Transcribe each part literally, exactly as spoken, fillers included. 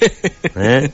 ¿Eh?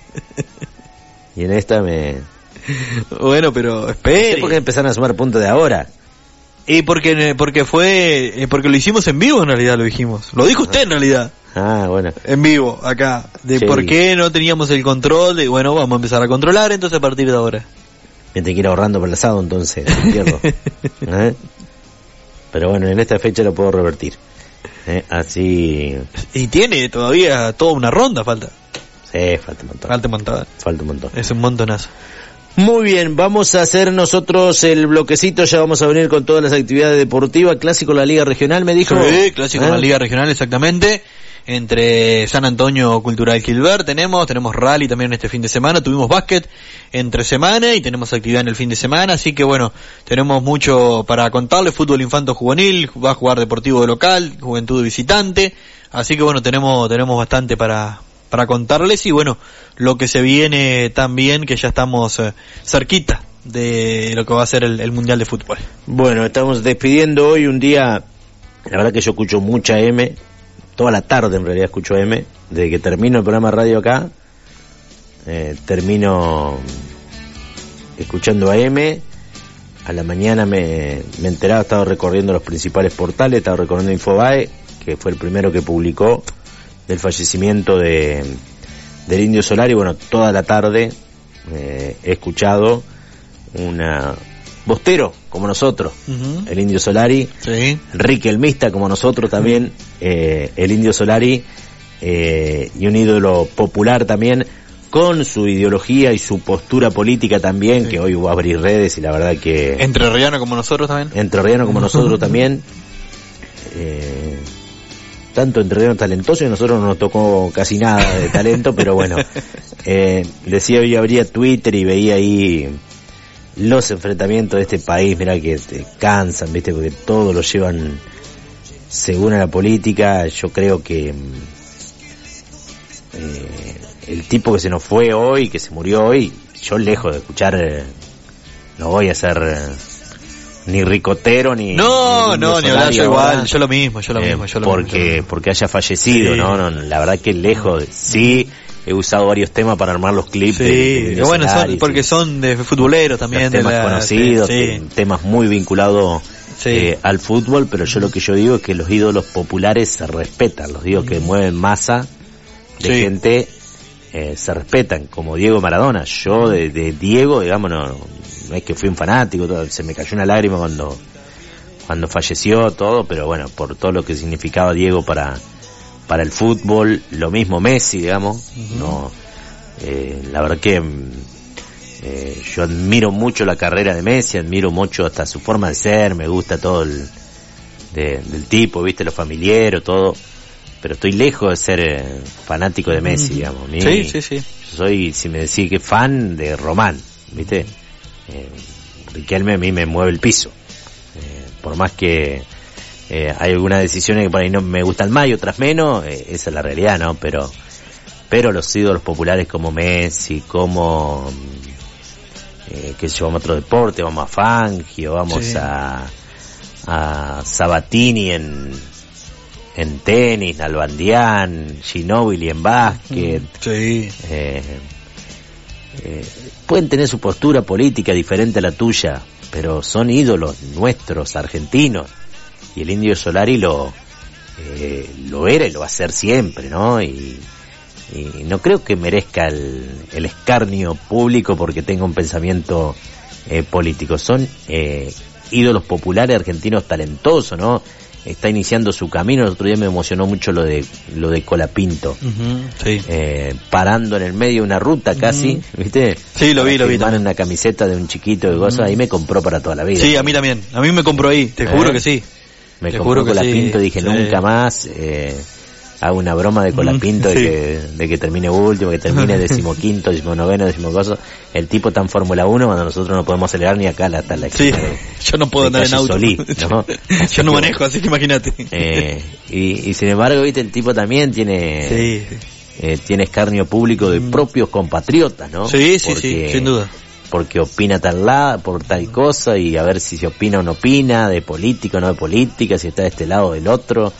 Y en esta me... Bueno, pero espere. ¿Por qué empezaron a sumar puntos de ahora? Y porque porque fue porque lo hicimos en vivo, en realidad lo dijimos. Lo dijo usted en realidad. Ah, bueno. En vivo, acá. De Sí. por qué no teníamos el control. De bueno, vamos a empezar a controlar entonces a partir de ahora. Me tengo que ir ahorrando para el asado entonces, pierdo. ¿Eh? Pero bueno, en esta fecha lo puedo revertir. ¿Eh? Así... Y tiene todavía toda una ronda, falta. Sí, falta un montón. Falta un montón. Falta un montón. Es un montonazo. Muy bien, vamos a hacer nosotros el bloquecito, ya vamos a venir con todas las actividades deportivas. Clásico la Liga Regional, me dijo. Sí, clásico ¿Eh? en la Liga Regional, exactamente. Entre San Antonio Cultural Gilbert tenemos, tenemos rally también este fin de semana, tuvimos básquet entre semana y tenemos actividad en el fin de semana, así que bueno, tenemos mucho para contarle, fútbol infanto juvenil, va a jugar Deportivo de local, Juventud de visitante, así que bueno, tenemos tenemos bastante para para contarles y bueno, lo que se viene también, que ya estamos eh, cerquita de lo que va a ser el, el Mundial de Fútbol. Bueno, estamos despidiendo hoy un día, la verdad que yo escucho mucha M, toda la tarde en realidad escucho M, desde que termino el programa de radio acá, eh, termino escuchando a M, a la mañana me, me enteraba, estaba recorriendo los principales portales, estaba recorriendo Infobae, que fue el primero que publicó del fallecimiento de del Indio Solari. Bueno, toda la tarde eh, he escuchado una... Bostero, como nosotros, uh-huh. El Indio Solari, sí. Enrique Elmista, como nosotros también, uh-huh. eh, el Indio Solari, eh, y un ídolo popular también, con su ideología y su postura política también, sí. Que hoy va a abrir redes y la verdad que... Entrerriano como nosotros también. Entrerriano como nosotros también, eh, tanto entrerriano talentoso y a nosotros no nos tocó casi nada de talento, pero bueno, eh, decía hoy abría Twitter y veía ahí... los enfrentamientos de este país, mira que te cansan, viste, porque todos lo llevan según a la política. Yo creo que eh, el tipo que se nos fue hoy, que se murió hoy, yo lejos de escuchar, eh, no voy a ser eh, ni ricotero ni no, ni no, ni hablar yo igual, yo lo mismo, yo lo eh, mismo, yo lo porque mismo. porque haya fallecido, sí. ¿no? no, la verdad que lejos, de, sí. He usado varios temas para armar los clips. Sí, de, de bueno, son, y, porque son de futboleros también. Temas de la, conocidos, sí, sí. temas muy vinculados sí. eh, al fútbol, pero yo lo que yo digo es que los ídolos populares se respetan, los ídolos que mueven masa de sí. gente eh, se respetan, como Diego Maradona. Yo de, de Diego, digamos, no, no es que fui un fanático, todo, se me cayó una lágrima cuando, cuando falleció todo, pero bueno, por todo lo que significaba Diego para... para el fútbol, lo mismo Messi, digamos, uh-huh. no, eh, la verdad que eh, yo admiro mucho la carrera de Messi, admiro mucho hasta su forma de ser, me gusta todo el de, del tipo, viste, lo familiar, todo, pero estoy lejos de ser eh, fanático de Messi, uh-huh. digamos. Mi, sí, sí, sí. Yo soy, si me decís que fan de Román, viste, eh, Riquelme a mí me mueve el piso, eh, por más que Eh, hay algunas decisiones que por ahí no me gustan más y otras menos, eh, esa es la realidad, ¿no? Pero pero los ídolos populares como Messi, como eh, que llevamos a otro deporte, vamos a Fangio, vamos sí. a a Sabatini en en tenis, Nalbandián, Ginóbili en básquet, sí. eh, eh, pueden tener su postura política diferente a la tuya, pero son ídolos nuestros, argentinos. Y el Indio Solari lo eh, lo era y lo va a ser siempre, ¿no? Y, y no creo que merezca el, el escarnio público porque tenga un pensamiento eh, político. Son eh, ídolos populares argentinos talentosos, ¿no? Está iniciando su camino. El otro día me emocionó mucho lo de lo de Colapinto, uh-huh, sí. eh, parando en el medio de una ruta casi, uh-huh. ¿viste? Sí, lo vi, lo vi. En una camiseta de un chiquito de cosas, uh-huh. Ahí me compró para toda la vida. Sí, a mí también. A mí me compró ahí, te ¿Eh? juro que sí. Me Te compró Colapinto, sí, dije sí. nunca más eh, hago una broma de Colapinto sí. de, que, de que termine último, que termine decimoquinto, decimonoveno, decimocoso. El tipo está en Fórmula uno cuando nosotros no podemos acelerar ni acá hasta la sí, de, yo no puedo andar en auto. Solí, ¿no? Yo no manejo, así que imagínate. Eh, y, y sin embargo, viste, el tipo también tiene sí. eh, tiene escarnio público de propios compatriotas, ¿no? Sí, sí, Porque, sí, sin duda. Porque opina tal lado, por tal cosa, y a ver si se opina o no opina, de política o no de política, si está de este lado o del otro.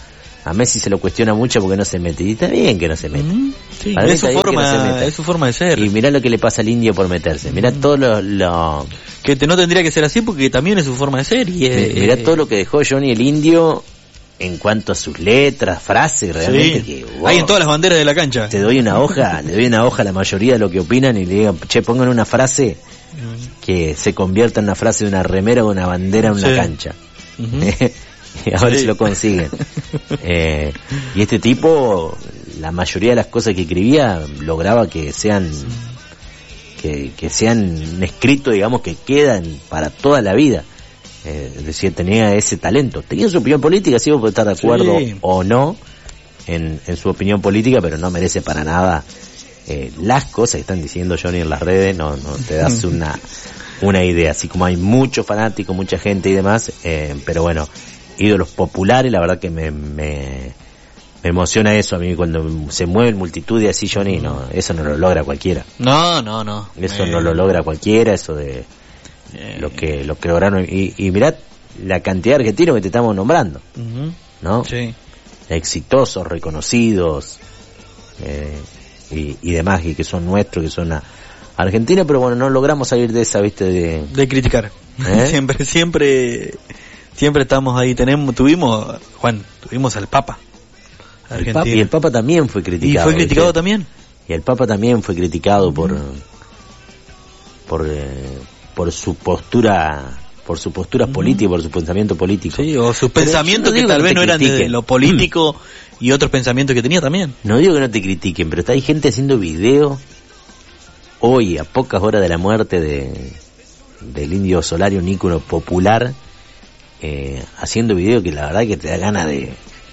A Messi se lo cuestiona mucho porque no se mete. Y está bien que no se mete. Mm, sí, es, su forma, no es su forma de ser. Y mirá lo que le pasa al Indio por meterse. Mirá mm. todo lo, lo... Que te, no tendría que ser así porque también es su forma de ser. Y es, mirá eh, todo lo que dejó Johnny el Indio en cuanto a sus letras, frases, realmente. Sí. Que, wow, hay en todas las banderas de la cancha. Te doy una hoja, le doy una hoja a la mayoría de lo que opinan y le digo, che, pongan una frase que se convierta en una frase de una remera o una bandera en una sí. cancha. Uh-huh. Y a ver sí. si lo consiguen. eh, y este tipo, la mayoría de las cosas que escribía lograba que sean que, que sean escritos, digamos, que quedan para toda la vida. Eh, es decir, tenía ese talento. Tenía su opinión política, sí, vos podés estar de acuerdo sí. o no en, en su opinión política, pero no merece para nada eh, las cosas que están diciendo Johnny en las redes. No, no te das una una idea. Así como hay muchos fanáticos, mucha gente y demás, eh, pero bueno, ídolos populares, la verdad que me, me me emociona eso a mí cuando se mueven multitudes así, Johnny, no, eso no lo logra cualquiera. No, no, no. Eso eh... no lo logra cualquiera, eso de eh... lo que lo que lograron. Y, y mirad la cantidad de argentinos que te estamos nombrando, uh-huh. ¿no? Sí. Exitosos, reconocidos, eh, y, y demás, y que son nuestros, que son a, Argentina, pero bueno, no logramos salir de esa, viste, de... De criticar. ¿Eh? Siempre, siempre... Siempre estamos ahí, tenemos, tuvimos, Juan, tuvimos al Papa. El Papa y el Papa también fue criticado. ¿Y fue criticado ¿viste? también? Y el Papa también fue criticado uh-huh. por, por, eh, por su postura, por su postura uh-huh. política, por su pensamiento político. Sí, o sus pero pensamientos no que tal que vez no eran de lo político y otros pensamientos que tenía también. No digo que no te critiquen, pero hay gente haciendo video hoy, a pocas horas de la muerte de del Indio Solari, un ícono popular, Eh, haciendo video que la verdad que te da ganas de,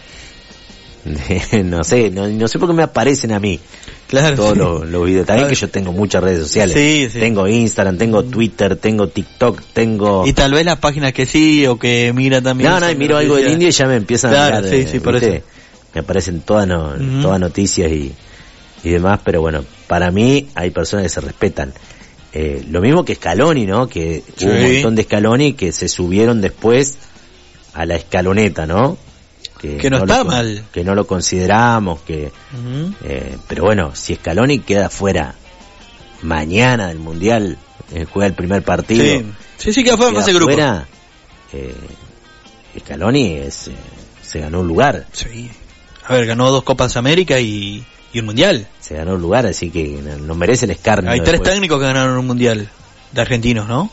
de no sé, no, no sé por qué me aparecen a mí claro, todos sí. los, los videos. También que yo tengo muchas redes sociales, sí, sí. tengo Instagram, tengo Twitter, tengo TikTok, tengo... Y tal vez las páginas que sí o que mira también. No, no, y miro algo del Indio y ya me empiezan claro, a mirar, sí, sí, por eso. Me aparecen todas, no, uh-huh. todas noticias y, y demás, pero bueno, para mí hay personas que se respetan. Eh, lo mismo que Scaloni, ¿no? Que sí. hubo un montón de Scaloni que se subieron después a la escaloneta, ¿no? Que, que no, no está lo, mal. Que no lo consideramos, que... Uh-huh. Eh, pero bueno, si Scaloni queda fuera mañana del Mundial, eh, juega el primer partido... Sí, sí, sí queda fuera en fase de grupo. Fuera, eh, Scaloni es, eh, se ganó un lugar. Sí. A ver, ganó dos Copas América y, y un Mundial. Se ganó un lugar, así que no, no merece el escarnio. Hay tres después. técnicos que ganaron un Mundial de argentinos, ¿no?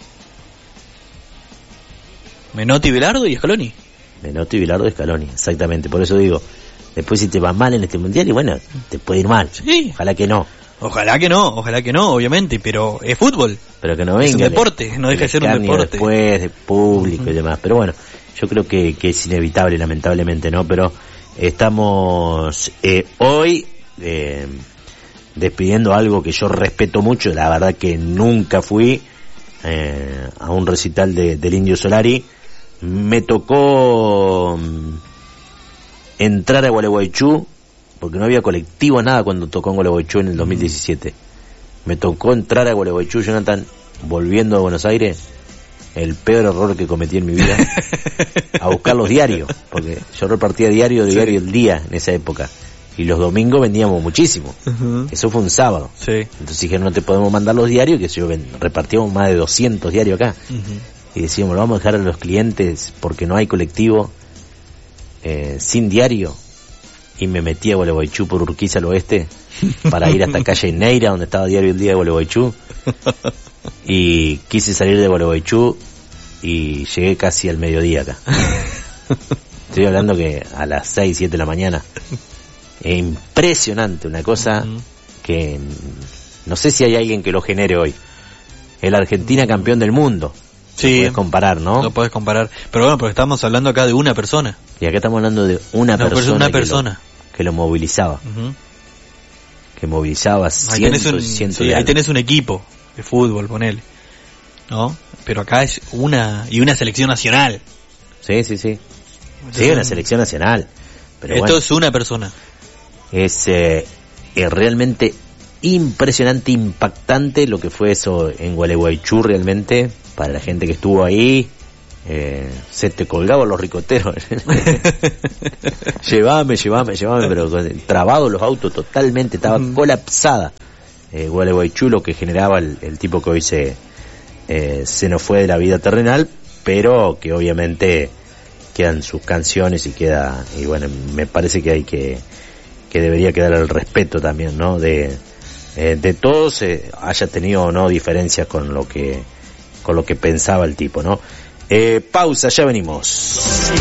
Menotti, Bilardo y Scaloni. Menotti, Bilardo y Scaloni, exactamente. Por eso digo, después si te va mal en este Mundial, y bueno, te puede ir mal. Sí. Ojalá que no. Ojalá que no, ojalá que no, obviamente, pero es fútbol. Pero que no venga. Es un deporte, no deja de ser un deporte. Después, de público uh-huh. y demás. Pero bueno, yo creo que, que es inevitable, lamentablemente, ¿no? Pero estamos eh, hoy eh, despidiendo algo que yo respeto mucho. La verdad que nunca fui eh, a un recital de, del Indio Solari. Me tocó entrar a Gualeguaychú porque no había colectivo, nada, cuando tocó en Gualeguaychú en el dos mil diecisiete. Me tocó entrar a Gualeguaychú, Jonathan, volviendo a Buenos Aires, el peor error que cometí en mi vida, a buscar los diarios, porque yo repartía diario, diario sí. el día en esa época, y los domingos vendíamos muchísimo. Uh-huh. Eso fue un sábado. Sí. Entonces dije, no te podemos mandar los diarios, que yo repartíamos más de doscientos diarios acá. Uh-huh. Y decíamos, lo vamos a dejar a los clientes porque no hay colectivo, eh, sin diario. Y me metí a Gualeguaychú por Urquiza al oeste para ir hasta calle Neira, donde estaba Diario El Día de Gualeguaychú. Y quise salir de Gualeguaychú y llegué casi al mediodía acá. Estoy hablando que a las seis, siete de la mañana. E impresionante, una cosa uh-huh. que no sé si hay alguien que lo genere hoy. El Argentina campeón del mundo. Sí, lo puedes comparar, ¿no? Lo puedes comparar. Pero bueno, porque estamos hablando acá de una persona. Y acá estamos hablando de una, una persona, una que, persona. Lo, que lo movilizaba. Uh-huh. Que movilizaba cientos y cientos sí, de ahí tenés un equipo de fútbol, ponele. ¿No? Pero acá es una... Y una selección nacional. Sí, sí, sí. Entonces, sí, una selección nacional. Pero esto bueno, es una persona. Es, eh, es realmente impresionante, impactante lo que fue eso en Gualeguaychú realmente, para la gente que estuvo ahí, Eh, se te colgaban los ricoteros. Llevame, llevame, llevame, pero trabados los autos totalmente, estaba mm. colapsada. Eh, Gualeguaychú, lo que generaba el, el tipo que hoy se, eh, se nos fue de la vida terrenal, pero que obviamente quedan sus canciones y queda, y bueno, me parece que hay que, que debería quedar el respeto también, ¿no? De, eh, de todos, eh, haya tenido o no diferencias con lo que, con lo que pensaba el tipo, ¿no? Eh, pausa, ya venimos.